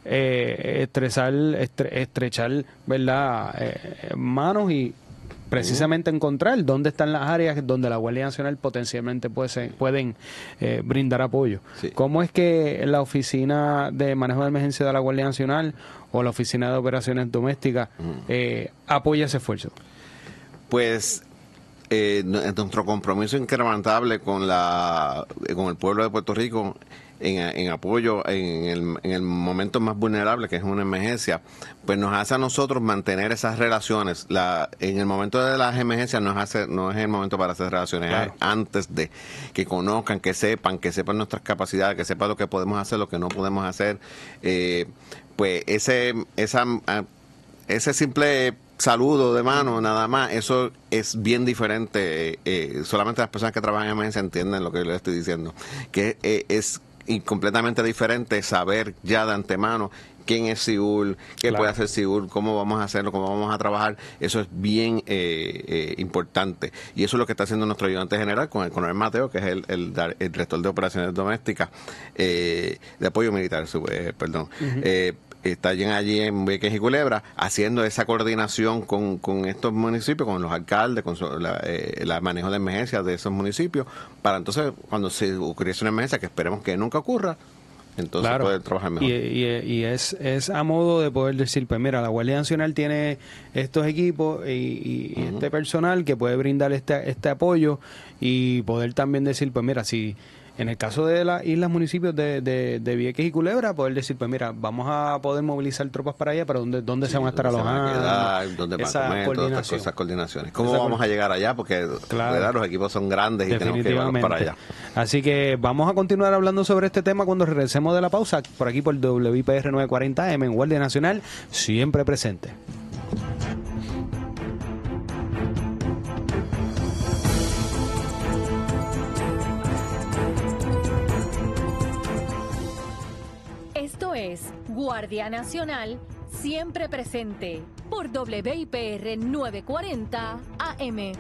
estrechar, ¿verdad? Manos y precisamente encontrar dónde están las áreas donde la Guardia Nacional potencialmente pueden brindar apoyo. Sí. ¿Cómo es que la Oficina de Manejo de Emergencia de la Guardia Nacional o la Oficina de Operaciones Domésticas apoya ese esfuerzo? Pues nuestro compromiso incrementable con el pueblo de Puerto Rico en apoyo en el momento más vulnerable, que es una emergencia, pues nos hace a nosotros mantener esas relaciones. En el momento de las emergencias no es el momento para hacer relaciones, claro, es antes de que conozcan, que sepan nuestras capacidades, que sepan lo que podemos hacer, lo que no podemos hacer. Pues ese simple saludo de mano, nada más, eso es bien diferente. Solamente las personas que trabajan en emergencia entienden lo que yo les estoy diciendo, que es completamente diferente saber ya de antemano quién es SIUL, qué puede hacer SIUL, cómo vamos a hacerlo, cómo vamos a trabajar. Eso es bien importante. Y eso es lo que está haciendo nuestro ayudante general con el coronel Mateo, que es el director de operaciones domésticas, de apoyo militar, perdón. Está allí en Vieques y Culebra haciendo esa coordinación con estos municipios, con los alcaldes, con el manejo de emergencias de esos municipios, para entonces cuando se ocurriese una emergencia, que esperemos que nunca ocurra, entonces poder trabajar mejor. Y es a modo de poder decir, pues mira, la Guardia Nacional tiene estos equipos y este personal que puede brindar este apoyo, y poder también decir, pues mira, si en el caso de las islas, municipios de Vieques y Culebra, poder decir, pues mira, vamos a poder movilizar tropas para allá, pero ¿dónde se van a estar alojando? ¿Dónde van a comer? Todas esas coordinaciones. ¿Cómo vamos a llegar allá? Porque ¿verdad? Los equipos son grandes y tenemos que llevarlos para allá. Así que vamos a continuar hablando sobre este tema cuando regresemos de la pausa, por aquí por WIPR 940M en Guardia Nacional, siempre presente. Esto es Guardia Nacional, siempre presente, por WIPR 940 AM.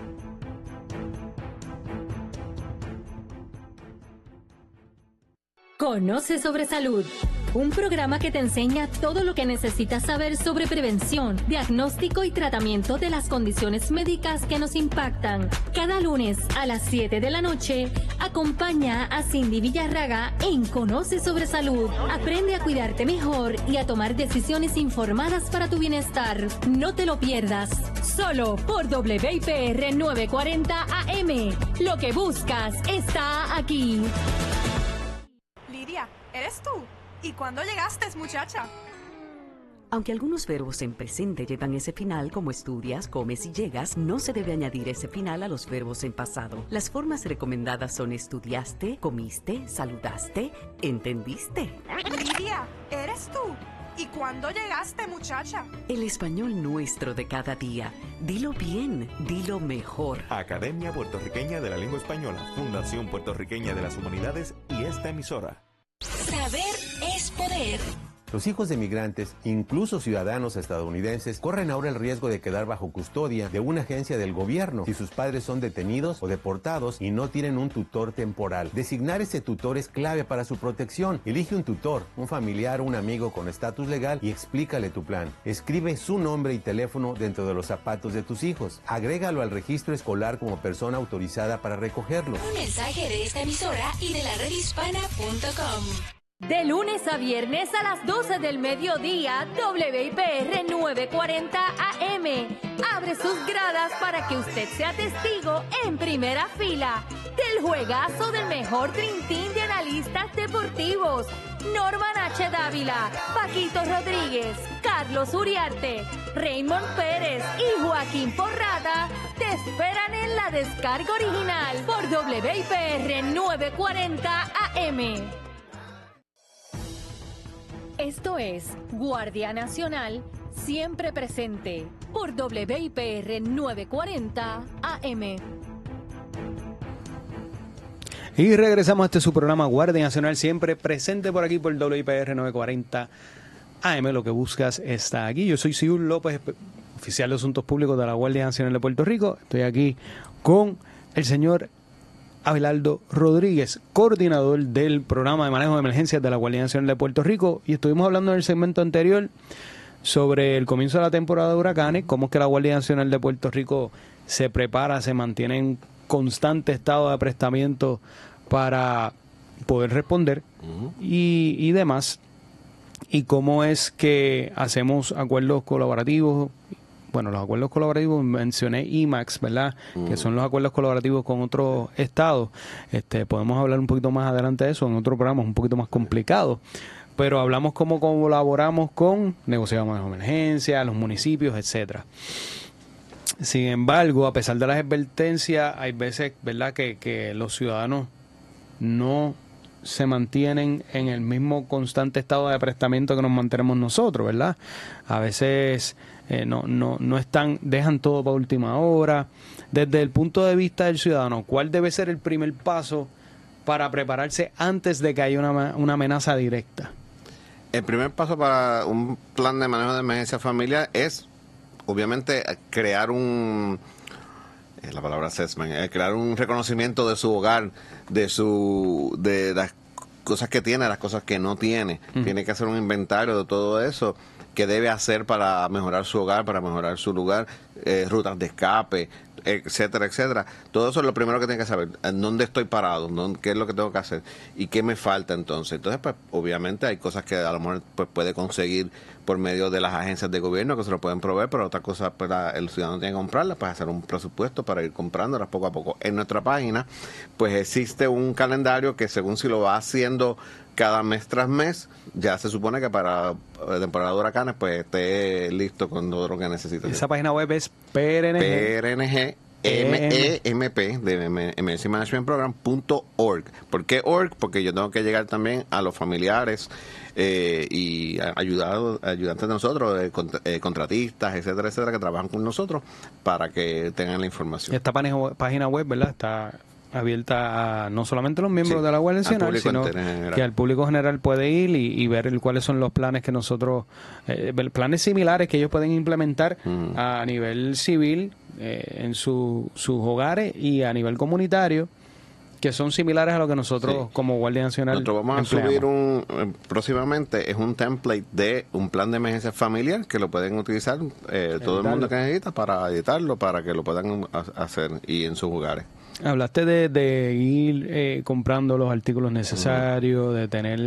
Conoce sobre salud, un programa que te enseña todo lo que necesitas saber sobre prevención, diagnóstico y tratamiento de las condiciones médicas que nos impactan. Cada lunes a las 7 de la noche, acompaña a Cindy Villarraga en Conoce sobre Salud. Aprende a cuidarte mejor y a tomar decisiones informadas para tu bienestar. No te lo pierdas, solo por WIPR 940 AM. Lo que buscas está aquí. Lidia, ¿eres tú? ¿Y cuándo llegaste, muchacha? Aunque algunos verbos en presente llevan ese final, como estudias, comes y llegas, no se debe añadir ese final a los verbos en pasado. Las formas recomendadas son estudiaste, comiste, saludaste, entendiste. Lidia, ¿eres tú? ¿Y cuándo llegaste, muchacha? El español nuestro de cada día. Dilo bien, dilo mejor. Academia Puertorriqueña de la Lengua Española, Fundación Puertorriqueña de las Humanidades y esta emisora. Saber es poder. Los hijos de migrantes, incluso ciudadanos estadounidenses, corren ahora el riesgo de quedar bajo custodia de una agencia del gobierno si sus padres son detenidos o deportados y no tienen un tutor temporal. Designar ese tutor es clave para su protección. Elige un tutor, un familiar o un amigo con estatus legal y explícale tu plan. Escribe su nombre y teléfono dentro de los zapatos de tus hijos. Agrégalo al registro escolar como persona autorizada para recogerlo. Un mensaje de esta emisora y de la redhispana.com. De lunes a viernes a las 12 del mediodía, WIPR 940 AM abre sus gradas para que usted sea testigo en primera fila del juegazo del mejor Dream Team de analistas deportivos. Norman H. Dávila, Paquito Rodríguez, Carlos Uriarte, Raymond Pérez y Joaquín Porrada te esperan en la descarga original por WIPR 940 AM. Esto es Guardia Nacional, siempre presente, por WIPR 940 AM. Y regresamos a su programa Guardia Nacional, siempre presente por aquí por WIPR 940 AM. Lo que buscas está aquí. Yo soy Siúl López, oficial de Asuntos Públicos de la Guardia Nacional de Puerto Rico. Estoy aquí con el señor Abelardo Rodríguez, coordinador del programa de manejo de emergencias de la Guardia Nacional de Puerto Rico, y estuvimos hablando en el segmento anterior sobre el comienzo de la temporada de huracanes, cómo es que la Guardia Nacional de Puerto Rico se prepara, se mantiene en constante estado de aprestamiento para poder responder y demás, y cómo es que hacemos acuerdos colaborativos. Bueno, los acuerdos colaborativos, mencioné IMAX, ¿verdad? Que son los acuerdos colaborativos con otros estados. Podemos hablar un poquito más adelante de eso en otro programa, es un poquito más complicado. Pero hablamos cómo colaboramos con negociaciones de emergencia, los municipios, etcétera. Sin embargo, a pesar de las advertencias, hay veces, ¿verdad?, que los ciudadanos no se mantienen en el mismo constante estado de aprestamiento que nos mantenemos nosotros, ¿verdad? A veces no están, dejan todo para última hora. Desde el punto de vista del ciudadano, ¿cuál debe ser el primer paso para prepararse antes de que haya una amenaza directa? El primer paso para un plan de manejo de emergencia familiar es, obviamente, crear la palabra assessment, crear un reconocimiento de su hogar, de las cosas que tiene, las cosas que no tiene. Tiene que hacer un inventario de todo eso que debe hacer para mejorar su hogar, para mejorar su lugar, rutas de escape, etcétera, etcétera. Todo eso es lo primero que tiene que saber. ¿En dónde estoy parado? ¿Qué es lo que tengo que hacer? ¿Y qué me falta entonces? Entonces, pues, obviamente hay cosas que a lo mejor pues, puede conseguir por medio de las agencias de gobierno que se lo pueden proveer, pero otras cosas pues, el ciudadano tiene que comprarlas, pues hacer un presupuesto para ir comprándolas poco a poco. En nuestra página, pues existe un calendario que según si lo va haciendo cada mes tras mes, ya se supone que para la temporada de huracanes pues esté listo con todo lo que necesita. Esa página web es PRNG EMP de Emergency Management Program.org. ¿Por qué org? Porque yo tengo que llegar también a los familiares y ayudantes de nosotros, contratistas, etcétera, etcétera, que trabajan con nosotros para que tengan la información. Esta página web, ¿verdad?, está abierta a no solamente los miembros de la Guardia Nacional, sino que al público general puede ir y ver cuáles son los planes que nosotros, planes similares que ellos pueden implementar a nivel civil en sus hogares y a nivel comunitario, que son similares a lo que nosotros como Guardia Nacional nosotros vamos empleamos. A subir próximamente, es un template de un plan de emergencia familiar que lo pueden utilizar todo el mundo que necesita para editarlo, para que lo puedan hacer y en sus hogares. Hablaste de ir comprando los artículos necesarios, de tener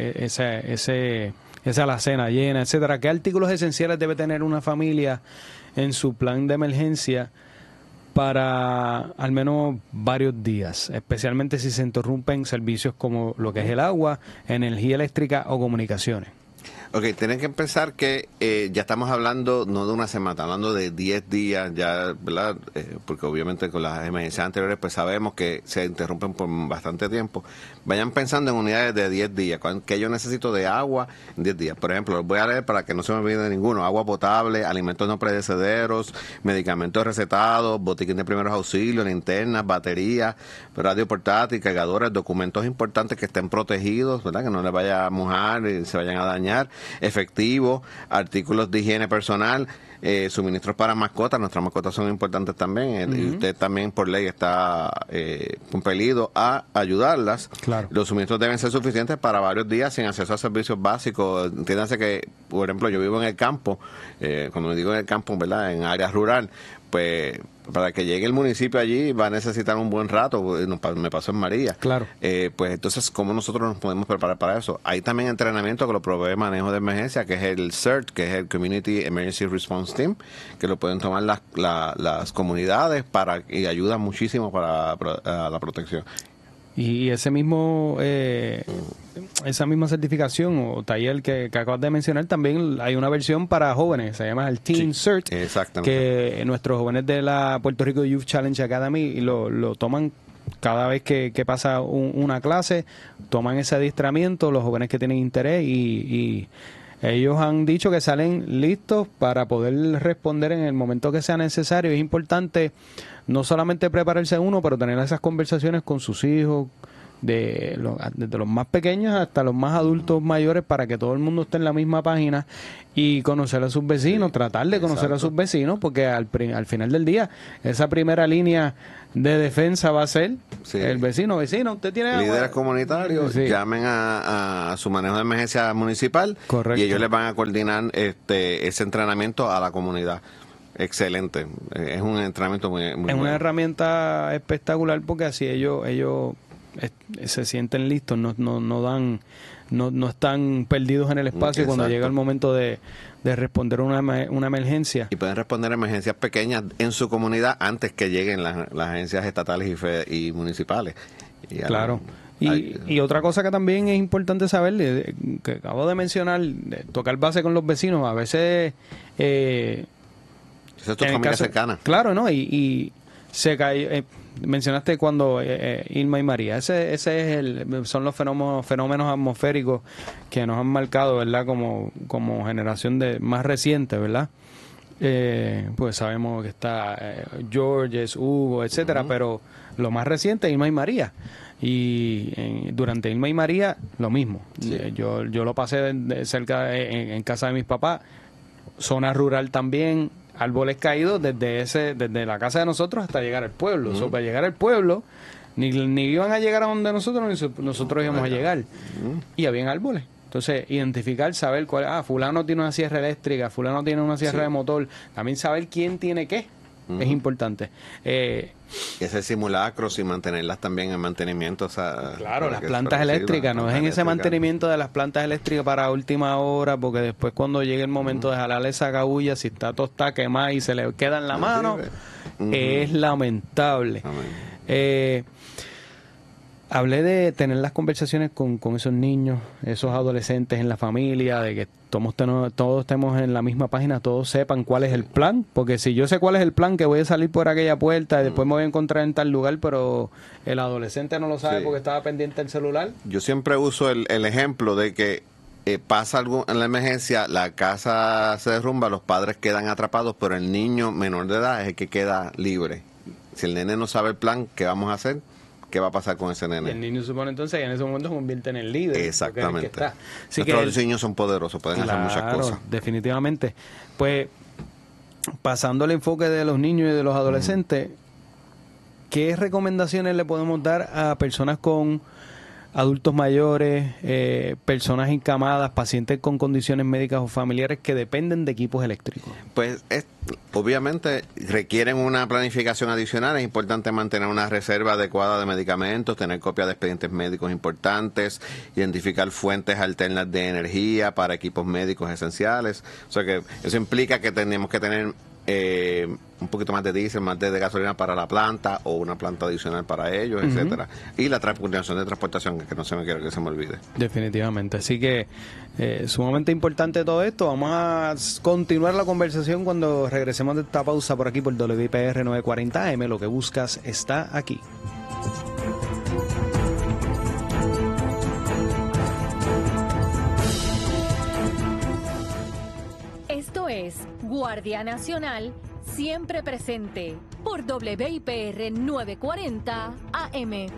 esa alacena llena, etcétera. ¿Qué artículos esenciales debe tener una familia en su plan de emergencia para al menos varios días, especialmente si se interrumpen servicios como lo que es el agua, energía eléctrica o comunicaciones? Ok, tienen que pensar que ya estamos hablando no de una semana, estamos hablando de 10 días ya, ¿verdad? Porque obviamente con las emergencias anteriores pues sabemos que se interrumpen por bastante tiempo. Vayan pensando en unidades de 10 días, que yo necesito de agua en 10 días. Por ejemplo, los voy a leer para que no se me olvide ninguno: agua potable, alimentos no perecederos, medicamentos recetados, botiquín de primeros auxilios, linternas, baterías, radio portátil, cargadores, documentos importantes que estén protegidos, ¿verdad? Que no les vaya a mojar y se vayan a dañar, efectivo, artículos de higiene personal, suministros para mascotas. Nuestras mascotas son importantes también, y usted también por ley está compelido a ayudarlas. Claro. Los suministros deben ser suficientes para varios días sin acceso a servicios básicos. Entiéndanse que, por ejemplo, yo vivo en el campo, cuando digo en el campo, ¿verdad?, en área rural, pues para que llegue el municipio allí va a necesitar un buen rato. Me pasó en María. Claro. Pues entonces, ¿cómo nosotros nos podemos preparar para eso? Hay también entrenamiento que lo provee manejo de emergencia, que es el CERT, que es el Community Emergency Response Team, que lo pueden tomar las comunidades y ayuda muchísimo para la protección. Y esa misma certificación o taller que acabas de mencionar, también hay una versión para jóvenes, se llama el Teen CERT, exactamente, que nuestros jóvenes de la Puerto Rico Youth Challenge Academy lo toman cada vez que pasa una clase, toman ese adiestramiento, los jóvenes que tienen interés, y ellos han dicho que salen listos para poder responder en el momento que sea necesario. Es importante no solamente prepararse uno, pero tener esas conversaciones con sus hijos, desde los más pequeños hasta los más adultos mayores, para que todo el mundo esté en la misma página y conocer a sus vecinos, tratar de conocer a sus vecinos, porque al final del día esa primera línea de defensa va a ser el vecino, usted tiene líderes comunitarios, llamen a su manejo de emergencia municipal. Correcto. Y ellos les van a coordinar ese entrenamiento a la comunidad. Excelente, es un entrenamiento muy bueno. Una herramienta espectacular, porque así ellos se sienten listos, no están perdidos en el espacio. Exacto. Cuando llega el momento de responder una emergencia. Y pueden responder emergencias pequeñas en su comunidad antes que lleguen las agencias estatales y municipales. Claro. Y otra cosa que también es importante saber, que acabo de mencionar, tocar base con los vecinos, a veces... esa es tu familia cercana. Claro, ¿no? Y se cae... mencionaste cuando Irma y María, son los fenómenos atmosféricos que nos han marcado, ¿verdad? Como generación más reciente, ¿verdad? Pues sabemos que está Georges, Hugo, etcétera, pero lo más reciente, Irma y María. Y durante Irma y María, lo mismo. Sí. Yo lo pasé cerca en casa de mis papás, zona rural también, árboles caídos desde la casa de nosotros hasta llegar al pueblo. Para llegar al pueblo, ni iban a llegar a donde nosotros, ni nosotros íbamos a llegar. Y habían árboles. Entonces, identificar, saber cuál, fulano tiene una sierra eléctrica, fulano tiene una sierra de motor. También saber quién tiene qué es importante. Ese simulacros y mantenerlas también en mantenimiento. Claro, las plantas eléctricas, no dejen ese mantenimiento de las plantas eléctricas para última hora, porque después cuando llegue el momento de jalarle esa cabulla, si está tostada, quemada y se le queda en la mano, es lamentable. Hablé de tener las conversaciones con esos niños, esos adolescentes en la familia, de que todos estemos en la misma página, todos sepan cuál es el plan, porque si yo sé cuál es el plan, que voy a salir por aquella puerta y después me voy a encontrar en tal lugar, pero el adolescente no lo sabe porque estaba pendiente del celular. Yo siempre uso el ejemplo de que pasa algo en la emergencia, la casa se derrumba, los padres quedan atrapados, pero el niño menor de edad es el que queda libre. Si el nene no sabe el plan, ¿qué vamos a hacer? ¿Qué va a pasar con ese nene? Y el niño supone entonces que en ese momento se convierte en el líder. Exactamente. Nuestros niños son poderosos, pueden hacer muchas cosas. Definitivamente. Pues, pasando al enfoque de los niños y de los adolescentes, ¿qué recomendaciones le podemos dar a personas con adultos mayores, personas encamadas, pacientes con condiciones médicas o familiares que dependen de equipos eléctricos? Pues obviamente requieren una planificación adicional. Es importante mantener una reserva adecuada de medicamentos, tener copias de expedientes médicos importantes, identificar fuentes alternas de energía para equipos médicos esenciales. O sea que eso implica que tenemos que tener un poquito más de diésel, más de gasolina para la planta o una planta adicional para ellos, etcétera. Y la coordinación de transportación, que no se me quiero que se me olvide. Definitivamente. Así que sumamente importante todo esto. Vamos a continuar la conversación cuando regresemos de esta pausa por aquí por WIPR 940 AM. Lo que buscas está aquí. Esto es Guardia Nacional, siempre presente, por WIPR 940 AM.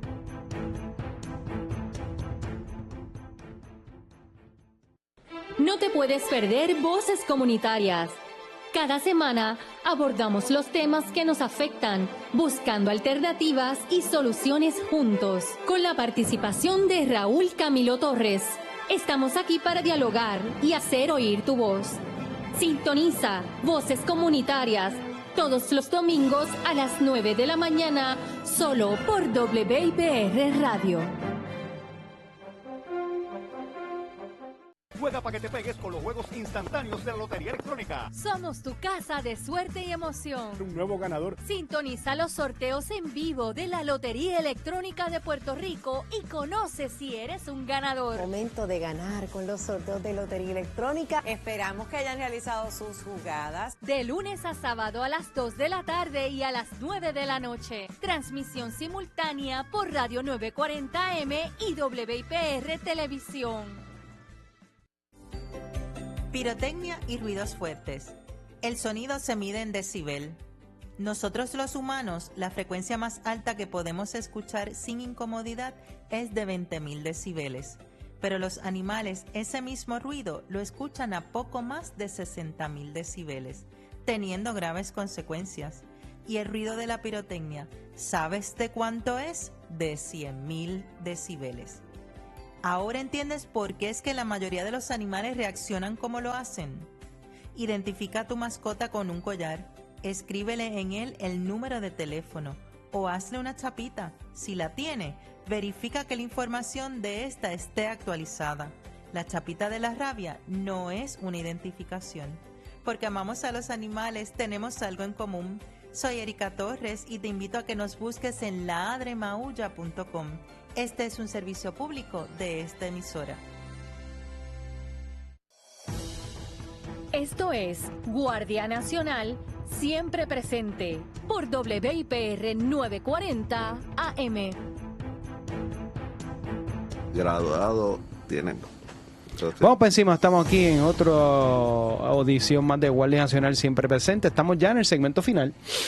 No te puedes perder Voces Comunitarias. Cada semana abordamos los temas que nos afectan, buscando alternativas y soluciones juntos, con la participación de Raúl Camilo Torres. Estamos aquí para dialogar y hacer oír tu voz. Sintoniza Voces Comunitarias todos los domingos a las 9 de la mañana, solo por WIPR Radio. Juega para que te pegues con los juegos instantáneos de la Lotería Electrónica. Somos tu casa de suerte y emoción. Un nuevo ganador. Sintoniza los sorteos en vivo de la Lotería Electrónica de Puerto Rico y conoce si eres un ganador. Momento de ganar con los sorteos de Lotería Electrónica. Esperamos que hayan realizado sus jugadas. De lunes a sábado a las 2 de la tarde y a las 9 de la noche. Transmisión simultánea por Radio 940 AM y WIPR Televisión. Pirotecnia y ruidos fuertes. El sonido se mide en decibel. Nosotros los humanos, la frecuencia más alta que podemos escuchar sin incomodidad es de 20.000 decibeles, pero los animales ese mismo ruido lo escuchan a poco más de 60.000 decibeles, teniendo graves consecuencias. Y el ruido de la pirotecnia, ¿sabes de cuánto es? De 100.000 decibeles. Ahora entiendes por qué es que la mayoría de los animales reaccionan como lo hacen. Identifica a tu mascota con un collar, escríbele en él el número de teléfono o hazle una chapita. Si la tiene, verifica que la información de esta esté actualizada. La chapita de la rabia no es una identificación. Porque amamos a los animales, tenemos algo en común. Soy Erika Torres y te invito a que nos busques en ladremaulla.com. Este es un servicio público de esta emisora. Esto es Guardia Nacional, siempre presente, por WIPR 940 AM. Graduado tienen. Vamos para encima, estamos aquí en otra audición más de Guardia Nacional siempre presente. Estamos ya en el segmento final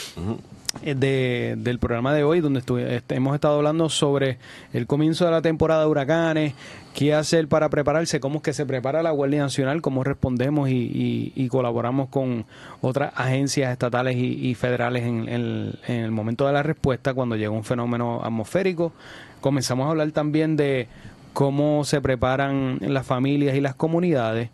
del programa de hoy, donde hemos estado hablando sobre el comienzo de la temporada de huracanes, qué hacer para prepararse, cómo es que se prepara la Guardia Nacional, cómo respondemos y colaboramos con otras agencias estatales y federales en el momento de la respuesta cuando llega un fenómeno atmosférico. Comenzamos a hablar también de cómo se preparan las familias y las comunidades.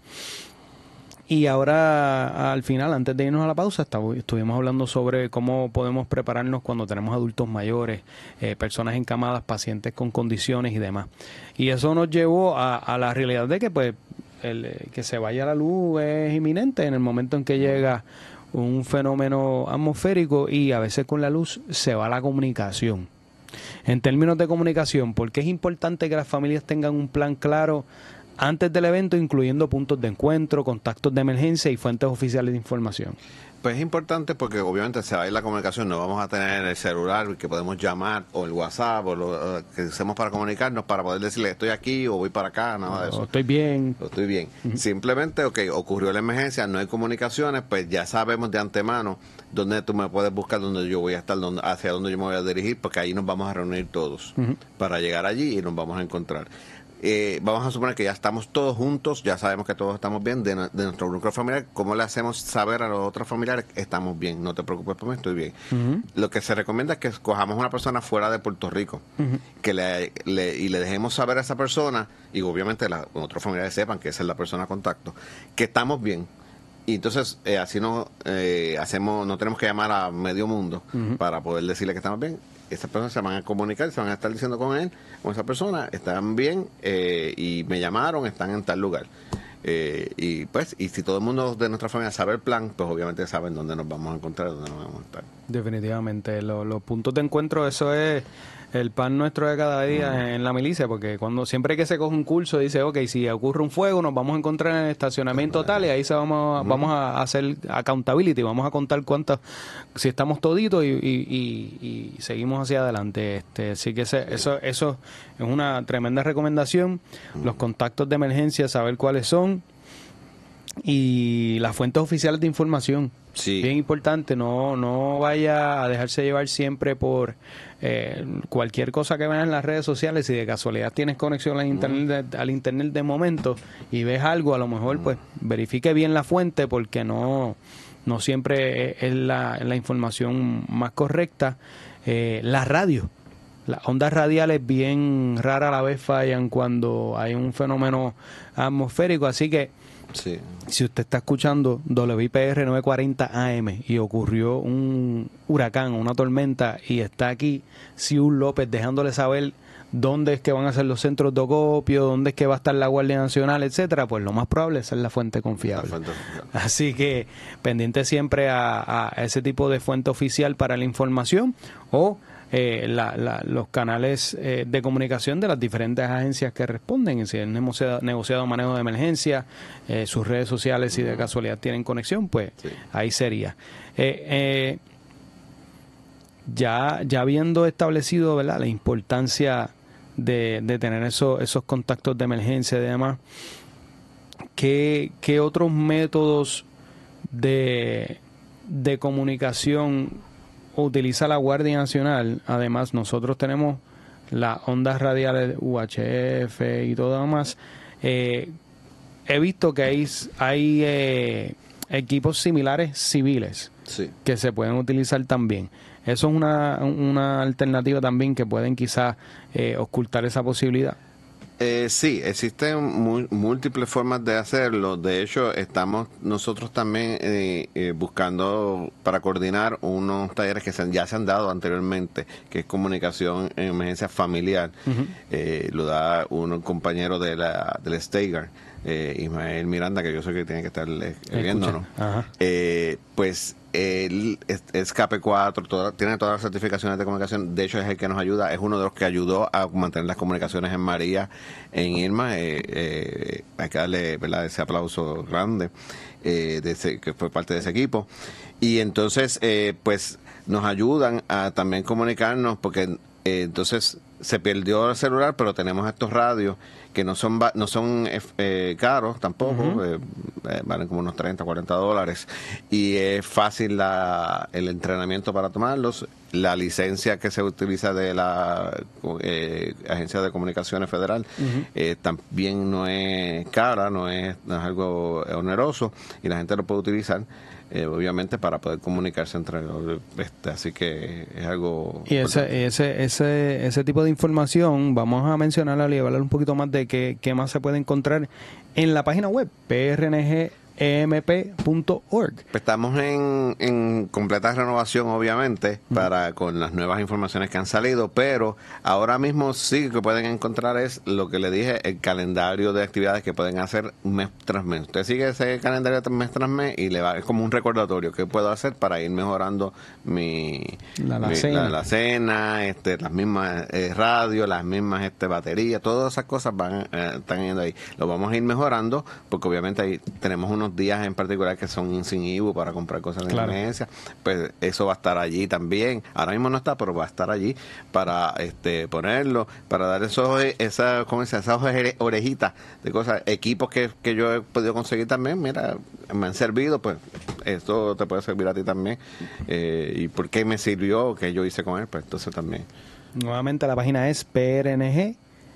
Y ahora, al final, antes de irnos a la pausa, estuvimos hablando sobre cómo podemos prepararnos cuando tenemos adultos mayores, personas encamadas, pacientes con condiciones y demás. Y eso nos llevó a la realidad de que pues que se vaya la luz es inminente en el momento en que llega un fenómeno atmosférico, y a veces con la luz se va la comunicación. En términos de comunicación, ¿por qué es importante que las familias tengan un plan claro antes del evento, incluyendo puntos de encuentro, contactos de emergencia y fuentes oficiales de información? Pues es importante porque obviamente se va a ir la comunicación, no vamos a tener el celular que podemos llamar o el WhatsApp o lo que usemos para comunicarnos, para poder decirle estoy aquí o voy para acá, nada de eso. Estoy bien. Estoy bien. Simplemente, ocurrió la emergencia, no hay comunicaciones, pues ya sabemos de antemano dónde tú me puedes buscar, dónde yo voy a estar, hacia dónde yo me voy a dirigir, porque ahí nos vamos a reunir todos para llegar allí y nos vamos a encontrar. Vamos a suponer que ya estamos todos juntos, ya sabemos que todos estamos bien de nuestro núcleo familiar. ¿Cómo le hacemos saber a los otros familiares estamos bien? No te preocupes por mí, estoy bien. Lo que se recomienda es que escojamos una persona fuera de Puerto Rico, que le dejemos saber a esa persona, y obviamente los otros familiares sepan que esa es la persona a contacto, que estamos bien. Y entonces así no tenemos que llamar a medio mundo para poder decirle que estamos bien. Esas personas se van a comunicar, se van a estar diciendo con esa persona, están bien y me llamaron, están en tal lugar. Y si todo el mundo de nuestra familia sabe el plan, pues obviamente saben dónde nos vamos a encontrar, dónde nos vamos a estar. Definitivamente, los puntos de encuentro, eso es el pan nuestro de cada día en la milicia, porque siempre que se coge un curso dice, ok, si ocurre un fuego nos vamos a encontrar en el estacionamiento tal, y ahí vamos a hacer accountability, vamos a contar si estamos toditos y seguimos hacia adelante. Así que eso es una tremenda recomendación. Los contactos de emergencia, saber cuáles son, y las fuentes oficiales de información. Sí. Bien importante, no vaya a dejarse llevar siempre por cualquier cosa que veas en las redes sociales. Si de casualidad tienes conexión al internet de momento y ves algo, a lo mejor pues verifique bien la fuente, porque no siempre es la información más correcta. La radio, las ondas radiales bien rara a la vez fallan cuando hay un fenómeno atmosférico, así que sí. Si usted está escuchando WIPR 940 AM y ocurrió un huracán, una tormenta, y está aquí Siúl López dejándole saber dónde es que van a ser los centros de acopio, dónde es que va a estar la Guardia Nacional, etcétera, pues lo más probable es ser la fuente confiable. Así que pendiente siempre a ese tipo de fuente oficial para la información, o los canales de comunicación de las diferentes agencias que responden. Si es negociado manejo de emergencia, sus redes sociales, si de casualidad tienen conexión, pues sí, ahí sería. Ya habiendo establecido, ¿verdad?, la importancia de tener esos contactos de emergencia y demás, ¿qué otros métodos de comunicación utiliza la Guardia Nacional, además nosotros tenemos las ondas radiales UHF y todo lo demás. He visto que hay equipos similares civiles que se pueden utilizar también. Eso es una alternativa también que pueden quizás ocultar esa posibilidad. Sí, existen múltiples formas de hacerlo. De hecho, estamos nosotros también buscando para coordinar unos talleres que ya se han dado anteriormente, que es comunicación en emergencia familiar. Lo da un compañero de la Steiger, Ismael Miranda, que yo sé que tiene que estar viéndonos. Pues él es KP4, tiene todas las certificaciones de comunicación. De hecho, es el que nos ayuda, es uno de los que ayudó a mantener las comunicaciones en María, en Irma. Hay que darle, ¿verdad?, ese aplauso grande, que fue parte de ese equipo. Y entonces, pues nos ayudan a también comunicarnos, porque entonces se perdió el celular, pero tenemos estos radios que no son caros tampoco, valen como unos $30, $40, y es fácil el entrenamiento para tomarlos. La licencia que se utiliza de la Agencia de Comunicaciones Federal también no es cara, no es algo oneroso, y la gente lo puede utilizar. Obviamente para poder comunicarse entre ellos, así que es algo. Y ese tipo de información vamos a mencionarla y hablar un poquito más de qué más se puede encontrar en la página web prngemp.org. Estamos en completa renovación, obviamente, con las nuevas informaciones que han salido, pero ahora mismo sí que pueden encontrar es lo que le dije, el calendario de actividades que pueden hacer mes tras mes. Usted sigue ese calendario mes tras mes y es como un recordatorio que puedo hacer para ir mejorando la cena, las mismas radios, las mismas baterías, todas esas cosas están yendo ahí. Lo vamos a ir mejorando porque obviamente ahí tenemos unos días en particular que son sin IBU para comprar cosas de emergencia, pues eso va a estar allí también. Ahora mismo no está, pero va a estar allí para ponerlo, para dar esas orejitas de cosas, equipos que yo he podido conseguir también. Mira, me han servido, pues esto te puede servir a ti también, y por qué me sirvió, qué yo hice con él, pues entonces también. Nuevamente la página es prngemp.org.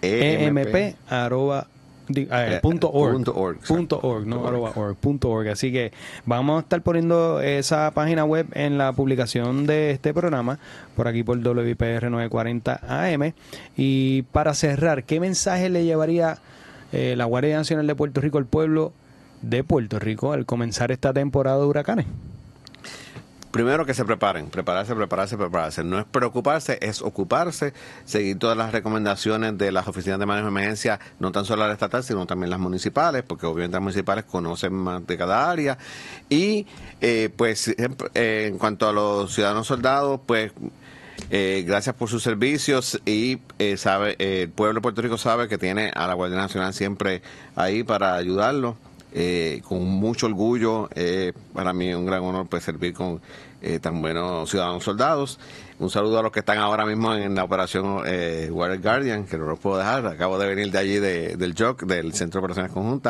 .org, así que vamos a estar poniendo esa página web en la publicación de este programa por aquí por WIPR 940 AM. Y para cerrar, ¿qué mensaje le llevaría la Guardia Nacional de Puerto Rico al pueblo de Puerto Rico al comenzar esta temporada de huracanes? Primero que se preparen, prepararse. No es preocuparse, es ocuparse, seguir todas las recomendaciones de las oficinas de manejo de emergencia, no tan solo la estatal, sino también las municipales, porque obviamente las municipales conocen más de cada área. Y pues en cuanto a los ciudadanos soldados, pues gracias por sus servicios, y el pueblo de Puerto Rico sabe que tiene a la Guardia Nacional siempre ahí para ayudarlo. Con mucho orgullo, para mí es un gran honor pues servir con tan buenos ciudadanos soldados. Un saludo a los que están ahora mismo en la operación Water Guardian, que no los puedo dejar. Acabo de venir de allí del JOC, del Centro de Operaciones Conjuntas,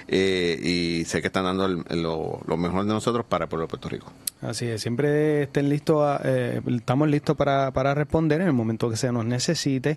y sé que están dando lo mejor de nosotros para el pueblo de Puerto Rico. Así es, siempre estén listos, estamos listos para responder en el momento que se nos necesite,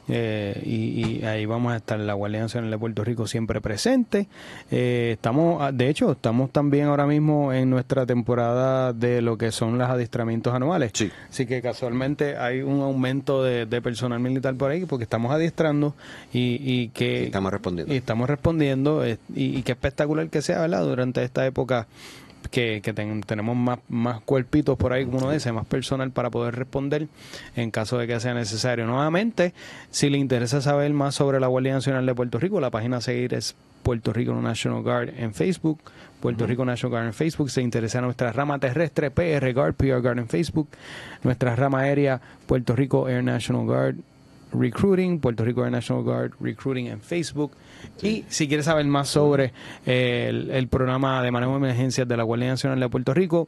y ahí vamos a estar, la Guardia Nacional de Puerto Rico siempre presente. Estamos también ahora mismo en nuestra temporada de lo que son los adiestramientos anuales. Sí. Así que casualmente hay un aumento de personal militar por ahí porque estamos adiestrando y estamos respondiendo y qué espectacular que sea, ¿verdad? Durante esta época que tenemos más cuerpitos por ahí, como uno dice, más personal para poder responder en caso de que sea necesario. Nuevamente, si le interesa saber más sobre la Guardia Nacional de Puerto Rico, la página a seguir es Puerto Rico National Guard en Facebook, Puerto Rico National Guard en Facebook. Se interesa nuestra rama terrestre, PR Guard en Facebook, nuestra rama aérea, Puerto Rico Air National Guard Recruiting, Puerto Rico Air National Guard Recruiting en Facebook. Y si quieres saber más sobre el programa de manejo de emergencias de la Guardia Nacional de Puerto Rico,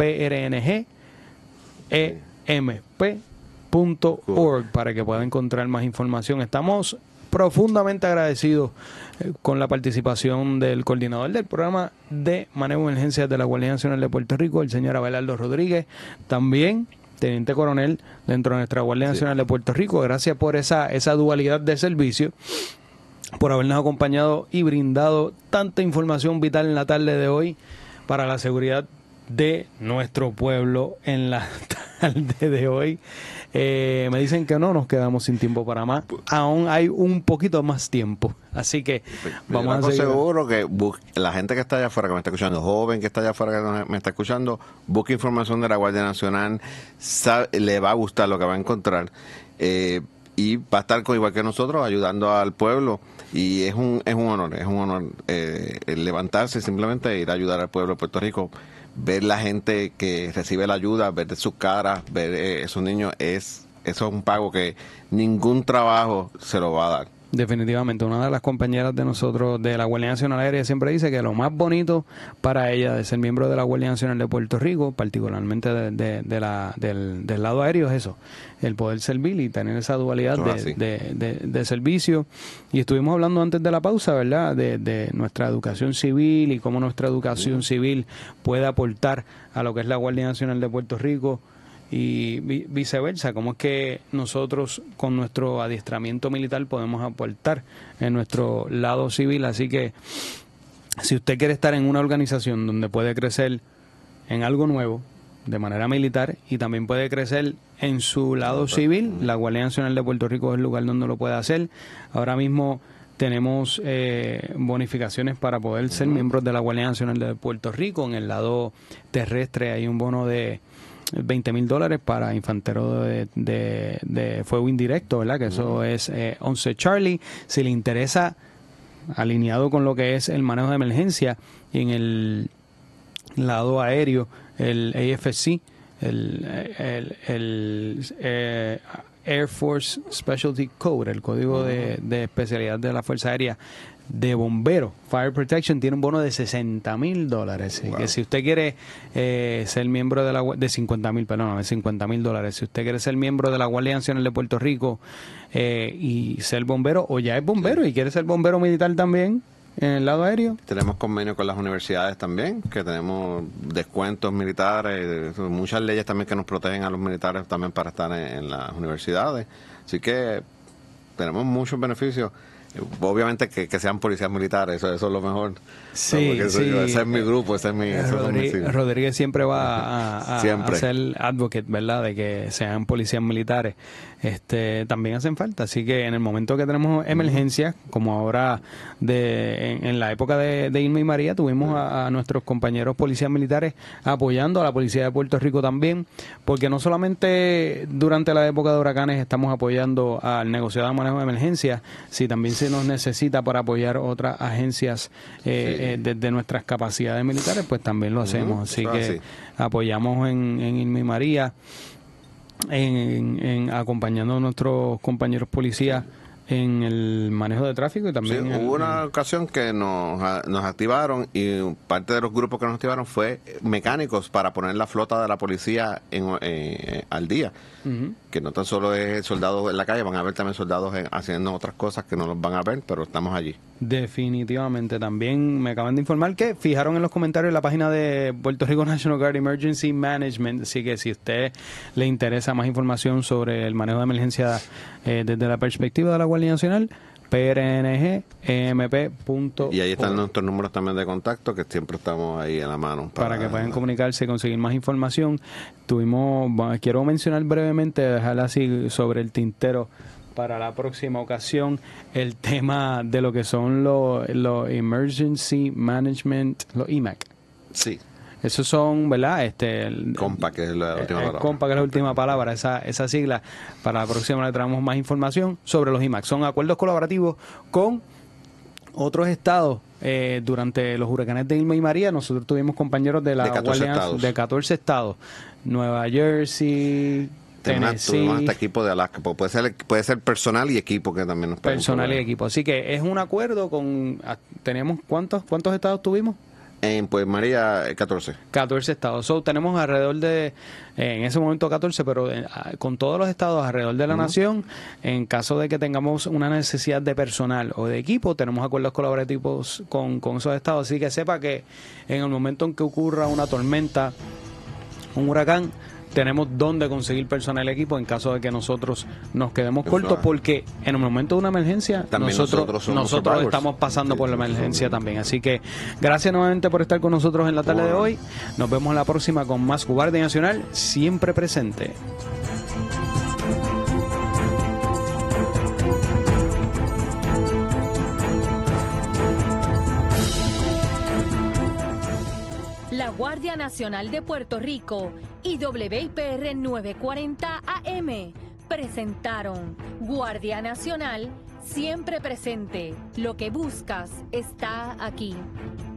prngemp.org, para que pueda encontrar más información. Estamos profundamente agradecidos con la participación del coordinador del programa de manejo de emergencias de la Guardia Nacional de Puerto Rico, el señor Abelardo Rodríguez. También teniente coronel dentro de nuestra Guardia Nacional de Puerto Rico. Gracias por esa dualidad de servicio, por habernos acompañado y brindado tanta información vital en la tarde de hoy para la seguridad de nuestro pueblo en la tarde de hoy. Me dicen que no nos quedamos sin tiempo para más. Aún hay un poquito más tiempo. Así que vamos a seguir. Seguro que la gente que está allá afuera, que me está escuchando, joven que está allá afuera, que me está escuchando, busque información de la Guardia Nacional, le va a gustar lo que va a encontrar. Y va a estar igual que nosotros, ayudando al pueblo. Y es un honor levantarse simplemente e ir a ayudar al pueblo de Puerto Rico. Ver la gente que recibe la ayuda, ver sus caras, ver esos niños, eso es un pago que ningún trabajo se lo va a dar. Definitivamente, una de las compañeras de nosotros de la Guardia Nacional Aérea siempre dice que lo más bonito para ella de ser miembro de la Guardia Nacional de Puerto Rico, particularmente del lado aéreo, es eso, el poder servir y tener esa dualidad de servicio. Y estuvimos hablando antes de la pausa, ¿verdad?, de nuestra educación civil y cómo nuestra educación civil puede aportar a lo que es la Guardia Nacional de Puerto Rico. Y viceversa, cómo es que nosotros con nuestro adiestramiento militar podemos aportar en nuestro lado civil. Así que si usted quiere estar en una organización donde puede crecer en algo nuevo de manera militar y también puede crecer en su lado civil, la Guardia Nacional de Puerto Rico es el lugar donde lo puede hacer. Ahora mismo tenemos bonificaciones para poder ser miembros de la Guardia Nacional de Puerto Rico. En el lado terrestre hay un bono de $20,000 para infanteros de fuego indirecto, ¿verdad? Que eso es 11 Charlie. Si le interesa, alineado con lo que es el manejo de emergencia, y en el lado aéreo, el AFSC, el Air Force Specialty Code, el código de especialidad de la Fuerza Aérea de bomberos, Fire Protection, tiene un bono de $60,000. Así que si usted quiere ser miembro de de $50,000. Si usted quiere ser miembro de la Guardia Nacional de Puerto Rico y ser bombero, o ya es bombero y quiere ser bombero militar también en el lado aéreo. Tenemos convenio con las universidades también, que tenemos descuentos militares, muchas leyes también que nos protegen a los militares también para estar en las universidades. Así que tenemos muchos beneficios. Obviamente que sean policías militares, eso es lo mejor. Sí, ese es mi grupo, ese es mi... Rodríguez siempre va a ser advocate, ¿verdad?, de que sean policías militares. También hacen falta, así que en el momento que tenemos emergencias, como ahora en la época de Irma y María, tuvimos a nuestros compañeros policías militares apoyando a la policía de Puerto Rico también, porque no solamente durante la época de huracanes estamos apoyando al negociado de manejo de emergencias, si también se nos necesita para apoyar otras agencias desde nuestras capacidades militares, pues también lo hacemos. Así que apoyamos en Irma y María, en acompañando a nuestros compañeros policías en el manejo de tráfico y también... Sí, hubo una ocasión que nos activaron, y parte de los grupos que nos activaron fue mecánicos para poner la flota de la policía al día. Que no tan solo es soldados en la calle, van a haber también soldados haciendo otras cosas que no los van a ver, pero estamos allí. Definitivamente. También me acaban de informar que fijaron en los comentarios la página de Puerto Rico National Guard Emergency Management, así que si a usted le interesa más información sobre el manejo de emergencia desde la perspectiva de la Guardia Nacional, prngemp.org. Y ahí están nuestros números también de contacto, que siempre estamos ahí en la mano. Para que puedan comunicarse y conseguir más información. Quiero mencionar brevemente, dejarla así sobre el tintero para la próxima ocasión, el tema de lo que son los Emergency Management, los EMAC. Sí. Esos son, ¿verdad? COMPA, que es la última palabra. COMPA, que es la última palabra, esa sigla. Para la próxima le traemos más información sobre los IMAX. Son acuerdos colaborativos con otros estados. Durante los huracanes de Irma y María, nosotros tuvimos compañeros de la Guardia de 14 estados. Nueva Jersey, Tennessee. Tuvimos hasta equipo de Alaska. Puede ser personal y equipo, que también nos pueden personal y equipo. Así que es un acuerdo con... ¿Tenemos cuántos estados tuvimos? Pues María, 14. 14 estados. Tenemos alrededor de, en ese momento 14, pero con todos los estados alrededor de la nación, en caso de que tengamos una necesidad de personal o de equipo, tenemos acuerdos colaborativos con esos estados. Así que sepa que en el momento en que ocurra una tormenta, un huracán, tenemos dónde conseguir personal y equipo en caso de que nosotros nos quedemos cortos, porque en el momento de una emergencia también nosotros estamos pasando por la emergencia también. Así que gracias nuevamente por estar con nosotros en la tarde de hoy. Nos vemos la próxima con más Guardia Nacional, siempre presente. La Guardia Nacional de Puerto Rico y WIPR 940 AM presentaron Guardia Nacional, siempre presente. Lo que buscas está aquí.